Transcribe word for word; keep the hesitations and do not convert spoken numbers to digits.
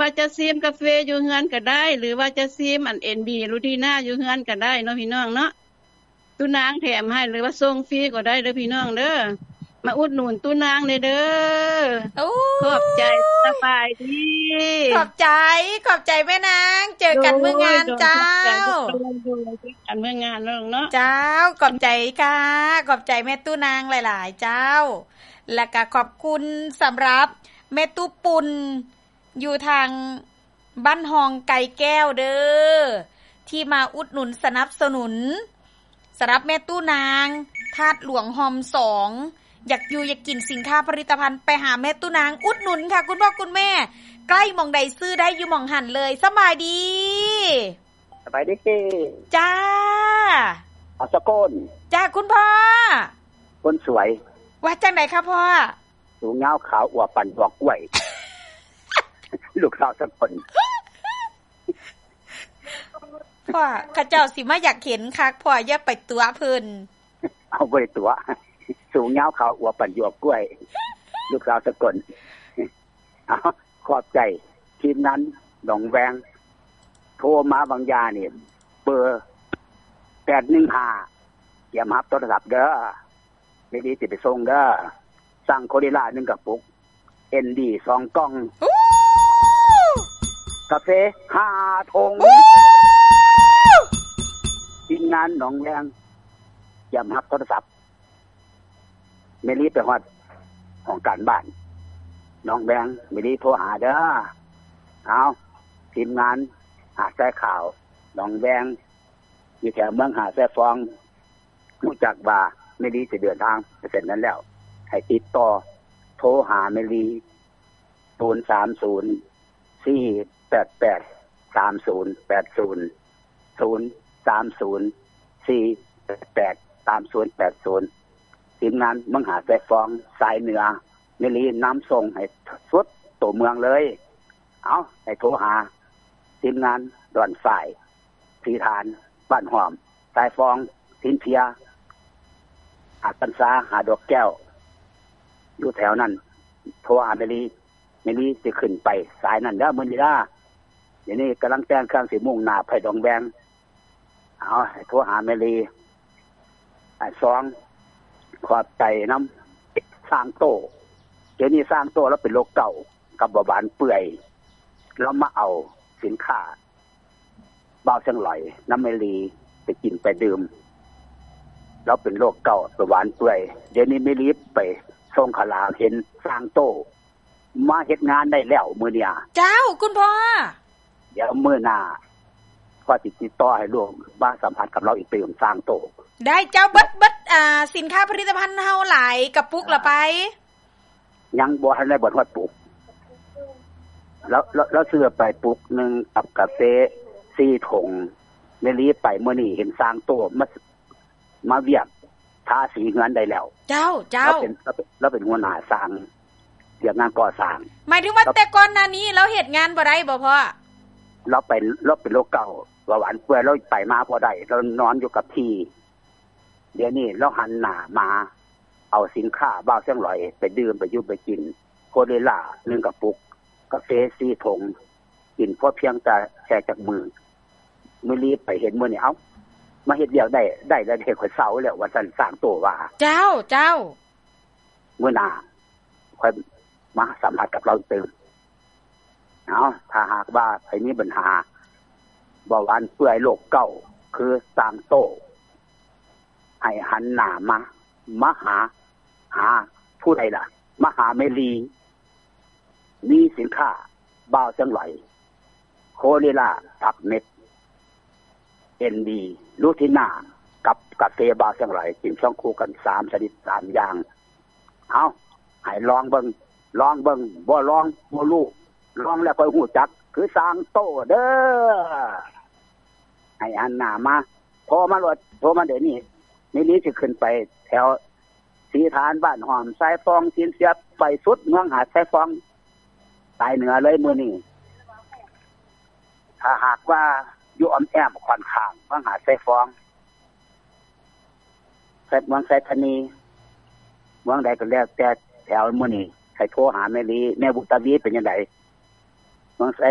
ว่าจะซีมกาแฟอยู่เฮือนก็ได้หรือว่าจะซีมอัน เอ็น บี รูทีน่าอยู่เฮือนก็ได้เนาะพี่น้องเนาะตู้นางแถมให้หรือว่าส่งฟรีก็ได้เด้อพี่น้องเด้อมาอุดหนุนตู้นางเด้อเด้อขอบใจสบายดีขอบใจขอบใจแม่นางเจอกันเมื่องานเจ้ากันเมื่องานเนาะเนาะเจ้าขอบใจค่ะขอบใจแม่ตู้นางหลายๆเจ้าและก็ขอบคุณสำหรับแม่ตู้ปุ่นอยู่ทางบ้านหองไก่แก้วเด้อที่มาอุดหนุนสนับสนุนสำหรับแม่ตู้นางธาตุหลวงหอมสองอยากอยู่อยากกินสินค้าผลิตภัณฑ์ไปหาแม่ตู้นางอุดหนุนค่ะคุณพ่อคุณแม่ใกล้หม่องใดซื้อได้อยู่หม่องหันเลยสบายดีสบายดีจ้าอาสกลจ้าคุณพ่อคนสวยว่าจังได๋คะพ่อสูงยาวขาวอวบปั่นดอกกล้วย ลูกสาวสกลพ่อข้าเจ้าสิมาอยากเห็นคักพ่ออย่าไปตัวเพิ่นเอาบ่ได้ตัวสูงยาวขาวอวบปั่นดอกกล้วยลูกสาวสกลเอาขอบใจทีมนั้นหนองแวงโทรมาบางยานี่เบอร์แปดหนึ่งห้าอย่ามารับโทรศัพท์เด้อไม่ดีสิไปส่งเด้อสั่งโคดิล่าหนึ่งกระปุก เอ็น ดี สองกล่องกาแฟห้าถุงทีมงานหนองแวงอย่ามารับโทรศัพท์ไม่รีบไปฮอดของการบ้านน้องแบงไม่รีบโทรหาเด้อเอาทีมงานหาแซ่ข่าวน้องแบงอยู่แถวเมืองหาแซ่ฟองรู้จักว่าไม่รีจะเดินทางไปเสร็จนั้นแล้วให้ติดต่อโทรหาไม่รีศูนย์ สาม ศูนย์ สี่ แปด แปด สาม ศูนย์ แปด ศูนย์ ศูนย์ สาม ศูนย์ สี่ แปด แปด สาม ศูนย์ แปด ศูนย์ทีมงานเมืองหาแซ่ฟองสายเหนือไม่รีน้ำส่งให้สุดตัวเมืองเลยเอาให้โทรหาทีมงานดอนฝ่ายสีฐานบ้านหอมสายฟองทินเพียหาดปันซาหาดอกแก้วอยู่แถวนั้นโทรหาเมลีเมลีจะขึ้นไปสายนั้นเด้อมื้อนี้ล่ะเดี๋ยวนี้กำลังแต่งเครื่องสิมุ่งหน้าไปดองแบงเอาให้โทรหาเมลีอ่าสองขอบใจน้ำสร้างโตเดี๋ยวนี้สร้างโตแล้วเป็นโรคเก่ากับเบาหวานเปื่อยแล้วมาเอาสินค้าเบาจังหล่อยน้ำเมลีไปกินไปดื่มแล้วเป็นโรคเก่าเบาหวานเปื่อยเดี๋ยวนี้ไม่รีบไปส่งขลาเห็นสร้างโตมาเฮ็ดงานได้แล้วมื้อเนี้ยเจ้าคุณพ่อเดี๋ยวมื้อหน้าพอสิติดต่อให้ลูกมาสัมภาษณ์กับเราอีกเติมสร้างโตได้เจ้าเบิดเบิดอ่าสินค้าผลิตภัณฑ์เฮาหลายกระปุกละไปยังบ่ทันได้บ่ฮอดปุกแล้วแล้วซื้อไปปุกนึงกับกาแฟสี่ถุงแม่ลีไปมื้อนี้เห็นสร้างโตมามาเวียกทาสีเฮือนได้แล้วเจ้าเจ้าแล้วเป็นแล้วเป็นหัวหน้าสร้างเรื่องงานก่อสร้างหมายถึงว่าแต่ก่อนหน้านี้เราเฮ็ดงานบ่ได้บ่พ่อเราไปเราเป็นโรคเก่าว่าหวานเปื่อยเราไปมาบ่ได้เรานอนอยู่กับที่เดี๋ยวนี้เราหันหน้ามาเอาสินค้าบ้าเสียงลอยไปดื่มไปยุ่ไปกินโคเดล่าหนึ่งกระปุกกาแฟสี่ถุงกินพอเพียงแต่แค่จากมือมื้อรีบไปเห็นมื้อนี้เอ้ามาเฮ็ดเดียวได้ได้แล้วเฮ็ดข่อยเซาแล้วว่าซั่นสร้างโตว่าเจ้าเจ้ามื้อหน้าค่อยมาสัมภาษณ์กับเราเติมเนาะถ้าหากว่าใครมีปัญหาเบาหวานเปื่อยโรคเก่าคือสร้างโตให้หันหน้ามามาหาหาผู้ใดล่ะมาหาเมลีมีสินค้าบ่าวจังไหลโคเรล่าผักเม็ด เอ็น ดี ลูทิน่ากับกาแฟบ่าวจังไหลกินช่องคู่กันสามชนิดสามอย่างเอาให้ลองเบิ่งลองเบิ่งบ่ลองบ่รู้ลองแล้วค่อยฮู้จักคือสร้างโตเด้อให้หันหน้ามาโทรมาโลดโทรมาเดี๋ยวนี้นี่นี้สิขึ้นไปแถวสีฐานบ้านหอมสายฟองสินเสียบไปสุดเมืองหาดสายฟองสายเหนือเลยมื้อนี้ถ้าหากว่าอยู่อ้อมแอมค่อนข้างเมืองหาดสายฟองแซ่บเมืองไสธานีเมืองใดก็แล้วแต่แถวมื้อนี้ให้โทรหาแม่ลีแม่บุตรวีเป็นจังไดเมืองไส